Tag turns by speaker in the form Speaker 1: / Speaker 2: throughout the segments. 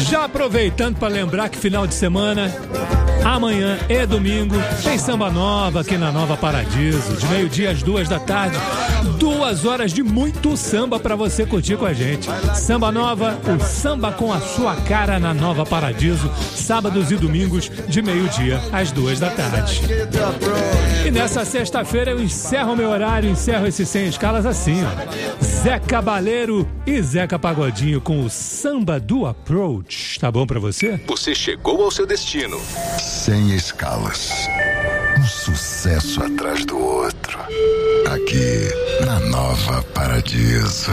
Speaker 1: Já aproveitando para lembrar que final de semana, amanhã é domingo, tem samba nova aqui na Nova Paradiso, de meio-dia às 2h, 2 horas de muito samba para você curtir com a gente. Samba nova, o samba com a sua cara na Nova Paradiso, sábados e domingos de meio-dia às 2h. E nessa sexta-feira eu encerro o meu horário, encerro esse Sem Escalas assim, ó. Zé Cabaleiro e Zeca Pagodinho com o samba do Approach. Tá bom pra você?
Speaker 2: Você chegou ao seu destino.
Speaker 3: Sem Escalas. Um sucesso atrás do outro. Aqui na Nova Paradiso.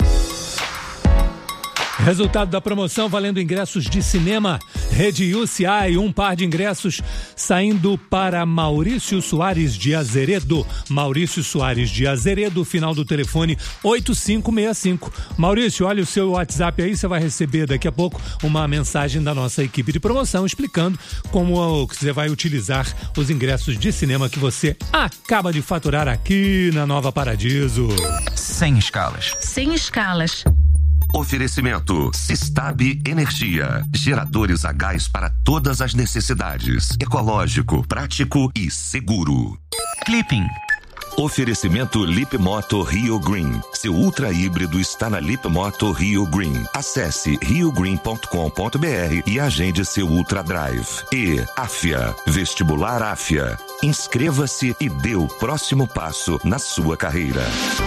Speaker 1: Resultado da promoção valendo ingressos de cinema. Rede UCI, um par de ingressos saindo para Maurício Soares de Azeredo. Maurício Soares de Azeredo, final do telefone 8565. Maurício, olha o seu WhatsApp aí, você vai receber daqui a pouco uma mensagem da nossa equipe de promoção explicando como você vai utilizar os ingressos de cinema que você acaba de faturar aqui na Nova Paradiso.
Speaker 4: Sem Escalas.
Speaker 5: Sem Escalas.
Speaker 4: Oferecimento Sistab Energia, geradores a gás para todas as necessidades, ecológico, prático e seguro.
Speaker 5: Clipping.
Speaker 4: Oferecimento Lip Moto Rio Green, seu ultra híbrido está na Lip Moto Rio Green. Acesse riogreen.com.br e agende seu Ultra Drive. E Afia, vestibular Afia. Inscreva-se e dê o próximo passo na sua carreira.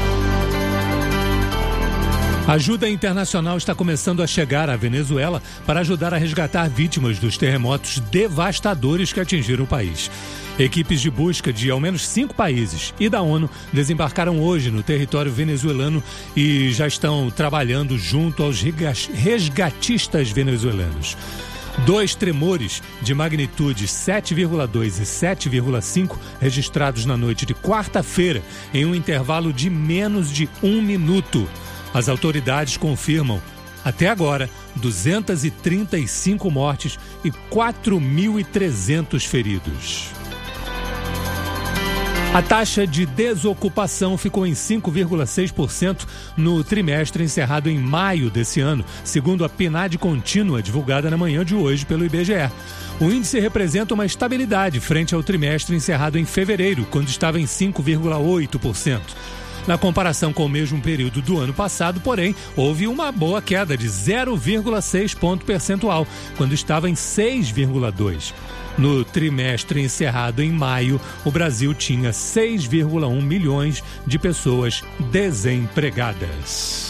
Speaker 1: Ajuda internacional está começando a chegar à Venezuela para ajudar a resgatar vítimas dos terremotos devastadores que atingiram o país. Equipes de busca de ao menos 5 países e da ONU desembarcaram hoje no território venezuelano e já estão trabalhando junto aos resgatistas venezuelanos. 2 tremores de magnitude 7,2 e 7,5 registrados na noite de quarta-feira em um intervalo de menos de 1 minuto. As autoridades confirmam, até agora, 235 mortes e 4.300 feridos. A taxa de desocupação ficou em 5,6% no trimestre encerrado em maio desse ano, segundo a PNAD contínua divulgada na manhã de hoje pelo IBGE. O índice representa uma estabilidade frente ao trimestre encerrado em fevereiro, quando estava em 5,8%. Na comparação com o mesmo período do ano passado, porém, houve uma boa queda de 0,6 ponto percentual, quando estava em 6,2%. No trimestre encerrado em maio, o Brasil tinha 6,1 milhões de pessoas desempregadas.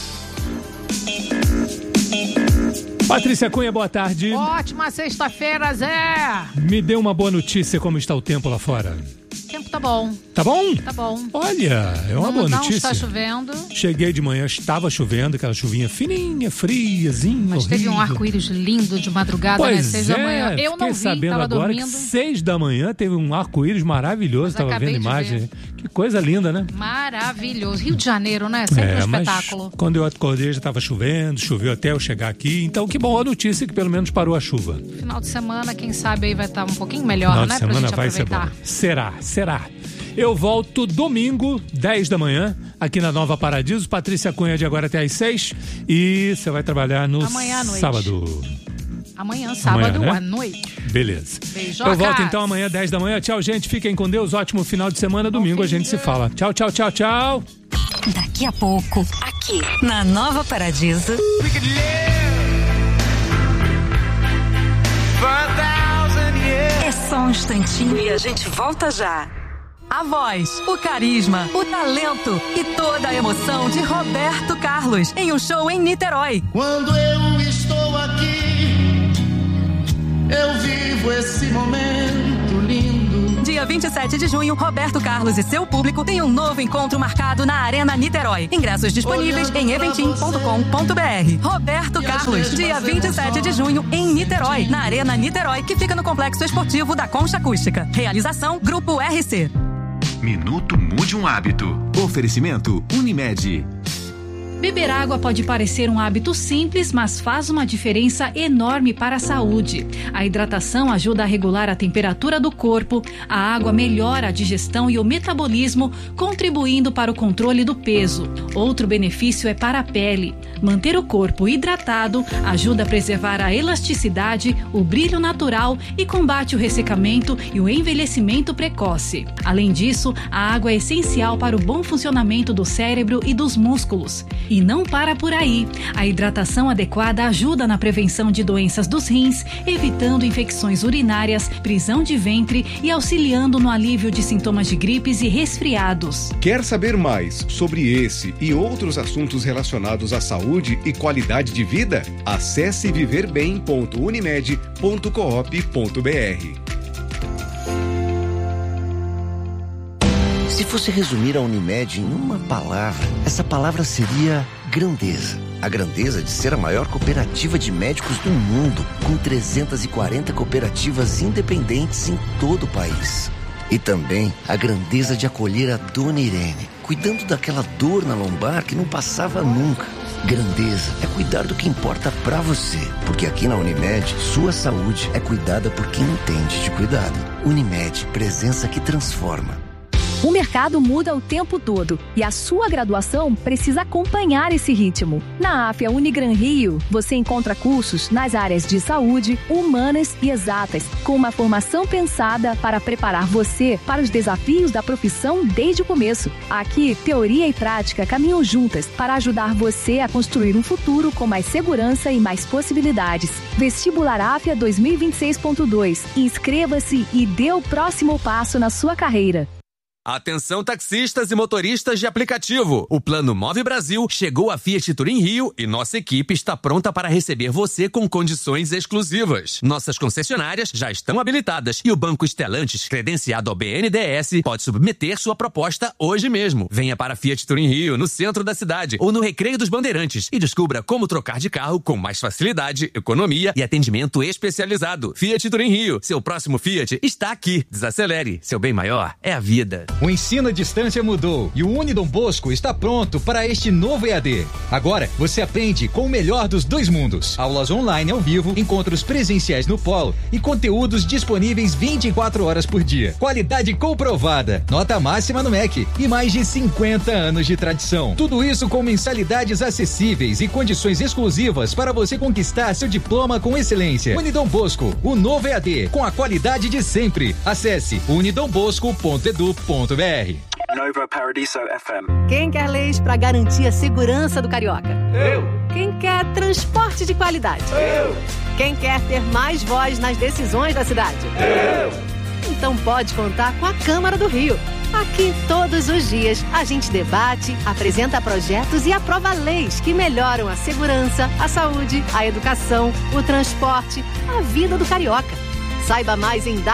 Speaker 1: Patrícia Cunha, boa tarde.
Speaker 6: Ótima sexta-feira, Zé.
Speaker 1: Me dê uma boa notícia, como está o tempo lá fora?
Speaker 6: O tempo tá bom.
Speaker 1: Tá bom?
Speaker 6: Tá bom.
Speaker 1: Olha, é uma boa notícia.
Speaker 6: Não está chovendo.
Speaker 1: Cheguei de manhã, estava chovendo, aquela chuvinha fininha, friazinha,
Speaker 6: mas
Speaker 1: horrível.
Speaker 6: teve um arco-íris lindo de madrugada, né? 6 da manhã. Eu não vi,
Speaker 1: sabendo
Speaker 6: tava
Speaker 1: agora
Speaker 6: dormindo.
Speaker 1: Que 6 da manhã teve um arco-íris maravilhoso, estava vendo imagem. Que coisa linda, né?
Speaker 6: Maravilhoso. Rio de Janeiro, né? Sempre um espetáculo.
Speaker 1: Mas quando eu acordei já estava chovendo, choveu até eu chegar aqui. Então que boa notícia que pelo menos parou a chuva.
Speaker 6: Final de semana, quem sabe aí vai estar um pouquinho melhor,
Speaker 1: Final
Speaker 6: né?
Speaker 1: de semana
Speaker 6: pra gente
Speaker 1: vai
Speaker 6: aproveitar.
Speaker 1: ser bom. Será. Eu volto domingo, 10 da manhã, aqui na Nova Paradiso. Patrícia Cunha de agora até às 6. E você vai trabalhar no sábado.
Speaker 6: Amanhã, sábado,
Speaker 1: né?
Speaker 6: à noite.
Speaker 1: Beleza.
Speaker 6: Beijocas.
Speaker 1: Eu volto então amanhã, 10 da manhã. Tchau, gente. Fiquem com Deus. Ótimo final de semana. Domingo a gente se fala. Tchau, tchau, tchau, tchau.
Speaker 5: Daqui a pouco, aqui na Nova Paradiso. É só um instantinho e a gente volta já. A voz, o carisma, o talento e toda a emoção de Roberto Carlos em um show em Niterói.
Speaker 7: Quando eu estou aqui, eu vivo esse momento lindo.
Speaker 5: Dia 27 de junho, Roberto Carlos e seu público têm um novo encontro marcado na Arena Niterói. Ingressos disponíveis em eventim.com.br. Roberto Carlos, dia 27 de junho em Niterói, na Arena Niterói, que fica no Complexo Esportivo da Concha Acústica. Realização Grupo RC.
Speaker 8: Minuto Mude um Hábito. Oferecimento Unimed.
Speaker 6: Beber água pode parecer um hábito simples, mas faz uma diferença enorme para a saúde. A hidratação ajuda a regular a temperatura do corpo, a água melhora a digestão e o metabolismo, contribuindo para o controle do peso. Outro benefício é para a pele. Manter o corpo hidratado ajuda a preservar a elasticidade, o brilho natural e combate o ressecamento e o envelhecimento precoce. Além disso, a água é essencial para o bom funcionamento do cérebro e dos músculos. E não para por aí. A hidratação adequada ajuda na prevenção de doenças dos rins, evitando infecções urinárias, prisão de ventre e auxiliando no alívio de sintomas de gripes e resfriados.
Speaker 8: Quer saber mais sobre esse e outros assuntos relacionados à saúde e qualidade de vida? Acesse viverbem.unimed.coop.br.
Speaker 9: Se fosse resumir a Unimed em uma palavra, essa palavra seria grandeza. A grandeza de ser a maior cooperativa de médicos do mundo, com 340 cooperativas independentes em todo o país. E também a grandeza de acolher a Dona Irene, cuidando daquela dor na lombar que não passava nunca. Grandeza é cuidar do que importa pra você, porque aqui na Unimed, sua saúde é cuidada por quem entende de cuidado. Unimed, presença que transforma.
Speaker 10: O mercado muda o tempo todo e a sua graduação precisa acompanhar esse ritmo. Na AFIA Unigran Rio, você encontra cursos nas áreas de saúde, humanas e exatas, com uma formação pensada para preparar você para os desafios da profissão desde o começo. Aqui, teoria e prática caminham juntas para ajudar você a construir um futuro com mais segurança e mais possibilidades. Vestibular AFIA 2026.2. Inscreva-se e dê o próximo passo na sua carreira.
Speaker 11: Atenção taxistas e motoristas de aplicativo. O Plano Move Brasil chegou à Fiat Turim Rio e nossa equipe está pronta para receber você com condições exclusivas. Nossas concessionárias já estão habilitadas e o Banco Stellantis, credenciado ao BNDES, pode submeter sua proposta hoje mesmo. Venha para a Fiat Turim Rio, no centro da cidade ou no Recreio dos Bandeirantes e descubra como trocar de carro com mais facilidade, economia e atendimento especializado. Fiat Turim Rio, seu próximo Fiat está aqui. Desacelere, seu bem maior é a vida.
Speaker 12: O ensino à distância mudou e o Unidom Bosco está pronto para este novo EAD. Agora, você aprende com o melhor dos dois mundos. Aulas online ao vivo, encontros presenciais no polo e conteúdos disponíveis 24 horas por dia. Qualidade comprovada, nota máxima no MEC e mais de 50 anos de tradição. Tudo isso com mensalidades acessíveis e condições exclusivas para você conquistar seu diploma com excelência. Unidom Bosco, o novo EAD, com a qualidade de sempre. Acesse unidombosco.edu.br.
Speaker 13: Nova Paradiso FM.
Speaker 14: Quem quer leis para garantir a segurança do carioca?
Speaker 13: Eu.
Speaker 14: Quem quer transporte de qualidade?
Speaker 13: Eu.
Speaker 14: Quem quer ter mais voz nas decisões da cidade?
Speaker 13: Eu.
Speaker 14: Então pode contar com a Câmara do Rio. Aqui, todos os dias, a gente debate, apresenta projetos e aprova leis que melhoram a segurança, a saúde, a educação, o transporte, a vida do carioca. Saiba mais em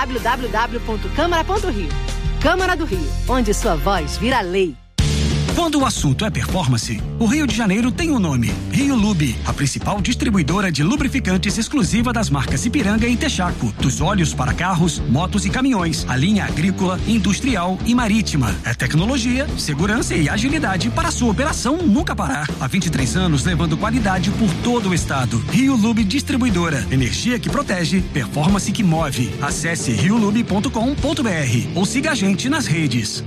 Speaker 14: www.câmara.rio. Câmara do Rio, onde sua voz vira lei.
Speaker 15: Quando o assunto é performance, o Rio de Janeiro tem um nome: Rio Lube, a principal distribuidora de lubrificantes exclusiva das marcas Ipiranga e Texaco. Dos óleos para carros, motos e caminhões, a linha agrícola, industrial e marítima. É tecnologia, segurança e agilidade para a sua operação nunca parar. Há 23 anos levando qualidade por todo o estado. Rio Lube Distribuidora. Energia que protege, performance que move. Acesse riolube.com.br ou siga a gente nas redes.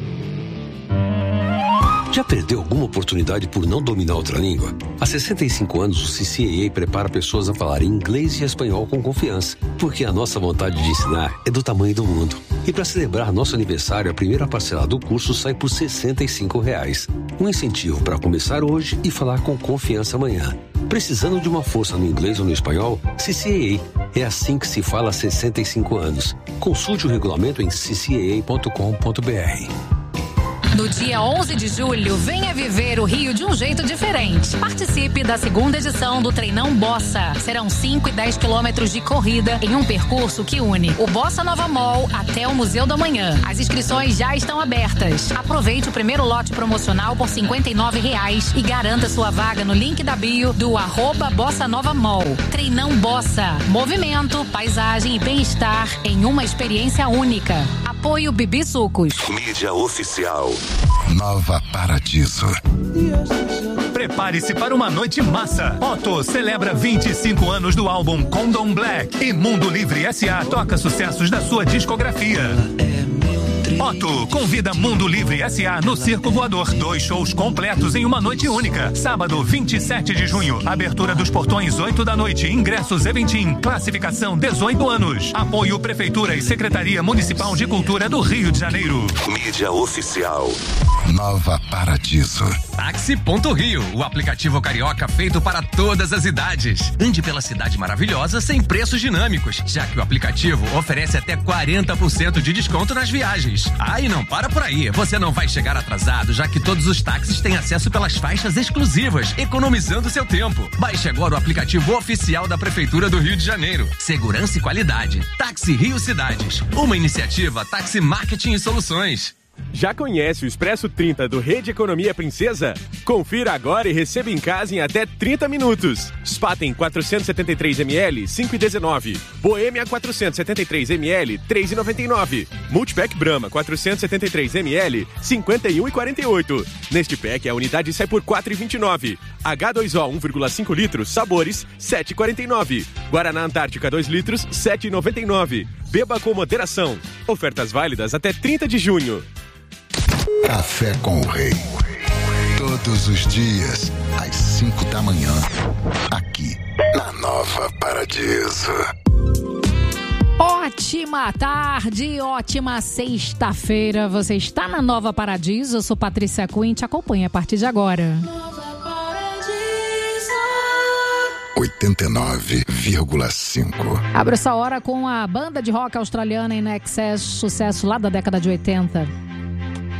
Speaker 16: Já perdeu alguma oportunidade por não dominar outra língua? Há 65 anos, o CCAA prepara pessoas a falar inglês e espanhol com confiança, porque a nossa vontade de ensinar é do tamanho do mundo. E para celebrar nosso aniversário, a primeira parcela do curso sai por R$ 65,00. Um incentivo para começar hoje e falar com confiança amanhã. Precisando de uma força no inglês ou no espanhol? CCAA. É assim que se fala há 65 anos. Consulte o regulamento em ccaa.com.br.
Speaker 5: No dia 11 de julho, venha viver o Rio de um jeito diferente. Participe da segunda edição do Treinão Bossa. Serão 5 e 10 quilômetros de corrida em um percurso que une o Bossa Nova Mall até o Museu do Amanhã. As inscrições já estão abertas. Aproveite o primeiro lote promocional por R$ 59,00 e garanta sua vaga no link da bio do @Bossa Nova Mall. Treinão Bossa. Movimento, paisagem e bem-estar em uma experiência única. Apoio Bibi Sucos.
Speaker 4: Mídia oficial.
Speaker 3: Nova Paradiso.
Speaker 1: Prepare-se para uma noite massa. Otto celebra 25 anos do álbum Condom Black e Mundo Livre S.A. toca sucessos da sua discografia. Otto convida Mundo Livre S.A. no Circo Voador. 2 shows completos em uma noite única. Sábado, 27 de junho. Abertura dos portões, 8 da noite. Ingressos Eventim. Classificação 18 anos. Apoio Prefeitura e Secretaria Municipal de Cultura do Rio de Janeiro.
Speaker 4: Mídia oficial.
Speaker 3: Nova Paradiso.
Speaker 11: Táxi.rio, o aplicativo carioca feito para todas as idades. Ande pela cidade maravilhosa sem preços dinâmicos, já que o aplicativo oferece até 40% de desconto nas viagens. E não para por aí. Você não vai chegar atrasado, já que todos os táxis têm acesso pelas faixas exclusivas, economizando seu tempo. Baixe agora o aplicativo oficial da Prefeitura do Rio de Janeiro. Segurança e qualidade. Táxi Rio Cidades. Uma iniciativa Táxi Marketing e Soluções.
Speaker 17: Já conhece o Expresso 30 do Rede Economia Princesa? Confira agora e receba em casa em até 30 minutos. Spaten 473ml, 5,19. Boêmia 473ml, 3,99. Multipack Brahma 473ml, 51,48. Neste pack a unidade sai por 4,29. H2O 1,5 litros, sabores, 7,49. Guaraná Antártica 2 litros, 7,99. Beba com moderação. Ofertas válidas até 30 de junho.
Speaker 3: Café com o Rei. Todos os dias, às 5 da manhã. Aqui, na Nova Paradiso.
Speaker 18: Ótima tarde, ótima sexta-feira. Você está na Nova Paradiso. Eu sou Patrícia Cunha. Te acompanha a partir de agora.
Speaker 3: 89,5.
Speaker 18: Abre essa hora com a banda de rock australiana In Excess, sucesso lá da década de 80.